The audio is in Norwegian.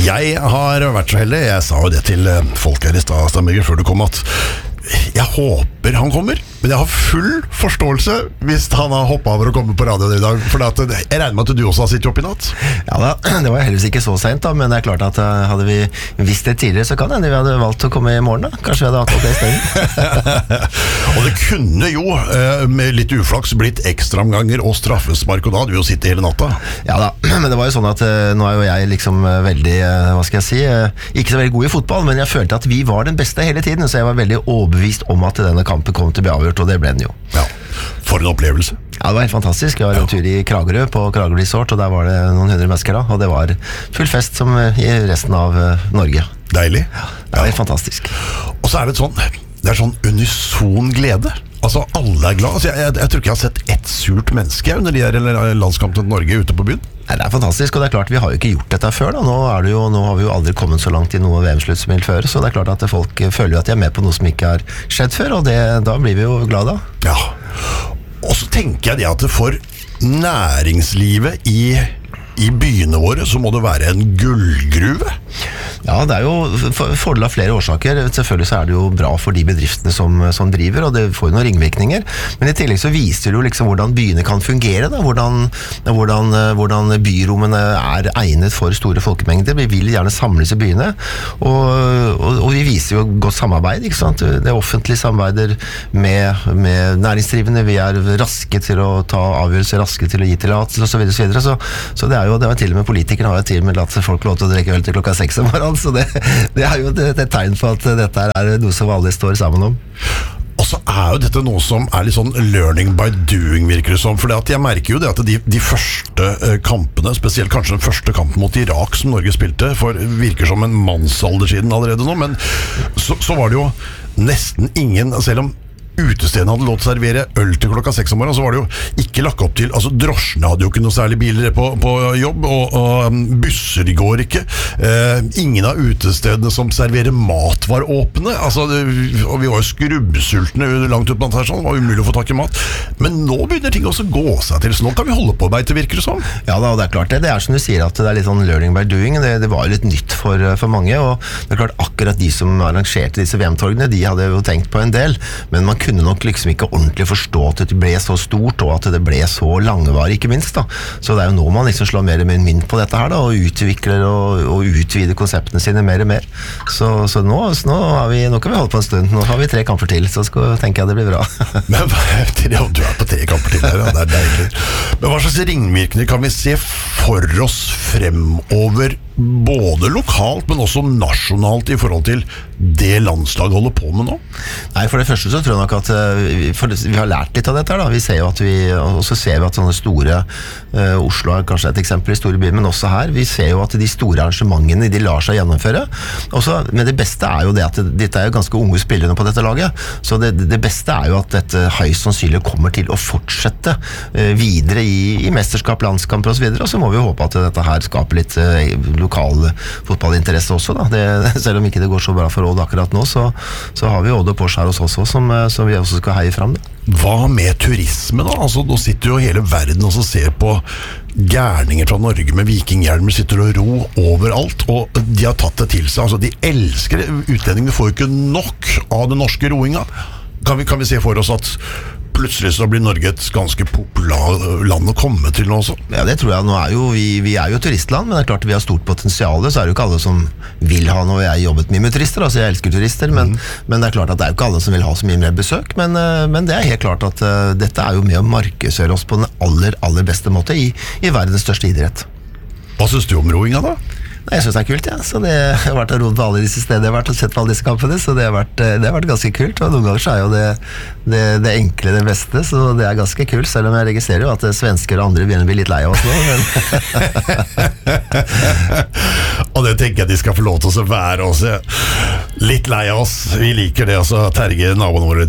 Jeg har vært så heldig, jeg sa jo det til folk her I stad, Stamberger, før du kom, at jeg håper han kommer, men jeg har full forståelse hvis han har hoppet over å komme på radioen I dag, for jeg regner med at du også har sittet opp I natt. Ja da, det var heldigvis ikke så sent da, men det klart at hadde vi visst det tidligere, så kan det vi hadde valgt å komme I morgen da. Kanskje vi hadde hatt det I stedet. Og det kunne jo, med litt uflaks, blitt ekstraomganger og straffespark, og da hadde vi jo sittet hele natta. Ja da, men det var jo sånn at nå jo jeg liksom veldig, hva skal jeg si, ikke så veldig god I fotball, men jeg følte at vi var den beste hele tiden, så jeg var veldig overbevist om at denne kampen kom til å bli avgjort, og det ble den jo. Ja, for en opplevelse. Ja, det var helt fantastisk. Vi var en tur I Kragerø på Kragerø Resort, og der var det noen 100 mennesker da, og det var full fest som I resten av Norge. Deilig. Ja, det var helt fantastisk. Og så det sånn unison glede. Altså, alle glad. Altså, jeg tror ikke jeg har sett ett surt menneske under de her landskampen til Norge ute på byen. Nei, det fantastisk, og det klart vi har jo ikke gjort dette før da. Nå har vi jo aldri kommet så langt I noe VM-sluttspill før, så det klart at folk føler jo at de med på noe som ikke har skjedd før, og da blir vi jo glade da. Ja, og så tenker jeg det at for næringslivet I byene våre så må det være en gullgruve. Ja, det jo fordel av flere årsaker. Selvfølgelig så det jo bra for de bedriftene som driver, og det får jo noen ringvirkninger. Men I tillegg så viser det jo liksom hvordan byene kan fungere, da. Hvordan byrommene egnet for store folkemengder. Vi vil gjerne samles I byene, og vi viser jo godt samarbeid, ikke sant? Det offentlige samarbeider med næringsdrivende. Vi raske til å ta avgjørelser, raske til å gi tillatelse, og så videre, så videre. Så det jo til og med politikerne har jo til og med latt folk lov til å drikke øl til klokka 6 om morgenen, så det jo et tegn på at dette noe som alle står sammen om. Og så jo dette noe som litt sånn learning by doing, virker det som, for jeg merker jo det at de første kampene, spesielt kanskje den første kampen mot Irak som Norge spilte, for virker som en mannsalder siden allerede nå, men så var det jo nesten ingen, selv om utestedene hadde lov til å servere øl til klokka 6 om morgenen, så var det jo ikke lagt opp til, altså drosjene hadde jo ikke noe særlig biler på jobb, og busser går ikke. Ingen av utestedene som serverer mat var åpne, altså, og vi var jo skrubbsultne langt ut blant her, sånn, det var umulig å få tak I mat. Men nå begynner ting også å gå seg til, så nå kan vi holde på beite, virker det som. Ja da, og det klart det. Det som du sier, at det litt sånn learning by doing, det var jo litt nytt for mange, og det klart akkurat de som arrangerte disse VM-torgene, de hadde jo tenkt på en del, men man kunne nok liksom ikke ordentlig forstå at det ble så stort, og at det ble så langvarig, ikke minst da. Så det jo nå man liksom slår mer og mer mynt på dette her da, og utvikler og utvider konseptene sine mer og mer. Så nå kan vi holde på en stund. Nå har vi 3 kamper til, så tenker jeg det blir bra. Men du på 3 kamper til her, det deilig. Men hva slags ringvirkninger kan vi se for oss fremover, både lokalt, men også nasjonalt I forhold til det landslaget holder på med nå? Nei, for det første så tror jeg nok at vi har lært litt av dette her da. Vi ser jo at og så ser vi at sånne store Oslo kanskje et eksempel I store byer, men også her, vi ser jo at de store arrangementene, de lar seg gjennomføre. Men det beste jo det at dette jo ganske unge spillere på dette laget, så det beste jo at dette høyst sannsynlig kommer til å fortsette videre I mesterskap, landskamper og så videre, og så må vi jo håpe at dette her skaper litt lokal fotballinteresse også da. Selv om ikke det går så bra for Odd akkurat nå, så har vi Odd og Porsche her hos oss også, som vi også skal heie frem da. Hva med turisme da? Altså, nå sitter jo hele verden og ser på gærninger fra Norge med vikinghjelmer, sitter og ro overalt, og de har tatt det til seg. Altså, de elsker utlendingene, får jo ikke nok av den norske roinga. Kan vi se for oss at plutselig så blir Norge et ganske populært land å komme til nå også? Ja, det tror jeg. Nå vi jo turistland, men det klart vi har stort potensial, så det jo ikke alle som vil ha noe. Jeg jobbet mye med turister, altså jeg elsker turister, men det klart at det jo ikke alle som vil ha så mye mer besøk, men det helt klart at dette jo med å markedsføre oss på den aller beste måte I verdens største idrett. Hva synes du om roinga da? Jeg synes det kult, ja. Så det har vært å rode på alle disse stedene jeg har vært og sett på alle disse kampene, så det har vært ganske kult, og noen ganger så jo det enkle det beste, så det ganske kult, selv om jeg registrerer jo at svensker og andre begynner å bli litt lei av oss nå. Og det tenker jeg de skal få lov til å være også. Litt lei av oss, vi liker det, altså Terje, naboen våre